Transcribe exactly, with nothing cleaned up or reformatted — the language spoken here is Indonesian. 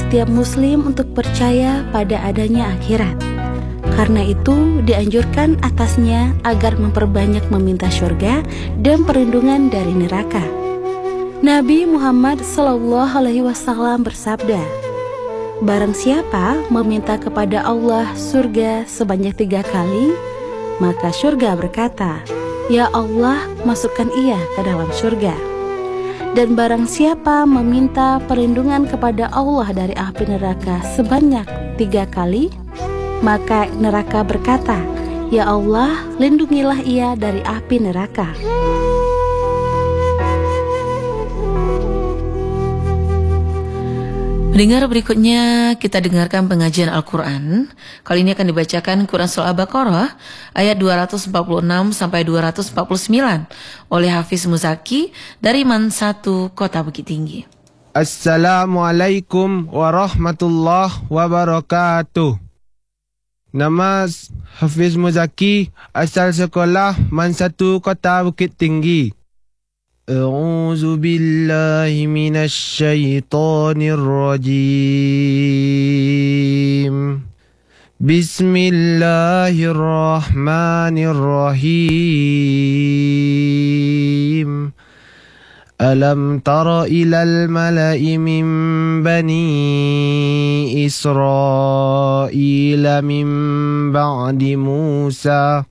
setiap muslim untuk percaya pada adanya akhirat. Karena itu dianjurkan atasnya agar memperbanyak meminta surga dan perlindungan dari neraka. Nabi Muhammad shallallahu alaihi wasallam bersabda, barang siapa meminta kepada Allah surga sebanyak tiga kali, maka surga berkata, ya Allah, masukkan ia ke dalam surga. Dan barang siapa meminta perlindungan kepada Allah dari api neraka sebanyak tiga kali, maka neraka berkata, ya Allah, lindungilah ia dari api neraka. Pendengar, berikutnya kita dengarkan pengajian Al-Quran. Kali ini akan dibacakan Quran Surah Al-Baqarah ayat dua ratus empat puluh enam sampai dua ratus empat puluh sembilan oleh Hafiz Muzaki dari Man satu Kota Bukit Tinggi. Assalamualaikum warahmatullahi wabarakatuh. Nama Hafiz Muzaki, asal sekolah Man satu Kota Bukit Tinggi. A'udzu billahi minasy syaithanir rajim. Bismillahirrahmanirrahim. Alam tara ilal mala'i min bani Israila min ba'di Musa